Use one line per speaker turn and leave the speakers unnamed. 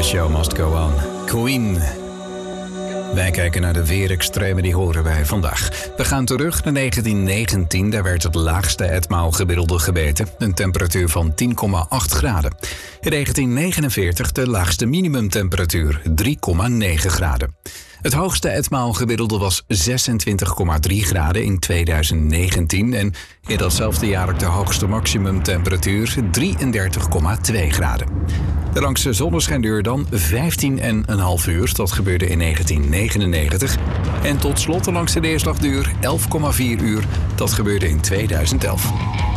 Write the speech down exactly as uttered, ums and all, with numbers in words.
show must go on. Queen. Wij kijken naar de weerextremen, die horen wij vandaag. We gaan terug naar negentien negentien, daar werd het laagste etmaalgemiddelde gemeten. Een temperatuur van tien komma acht graden. In negentien negenenveertig de laagste minimumtemperatuur, drie komma negen graden. Het hoogste etmaalgemiddelde was zesentwintig komma drie graden in tweeduizend negentien... en in datzelfde jaar ook de hoogste maximumtemperatuur, drieëndertig komma twee graden. De langste zonneschijnduur dan vijftien komma vijf uur, dat gebeurde in negentien negenennegentig. En tot slot de langste neerslagduur elf komma vier uur, dat gebeurde in tweeduizend elf.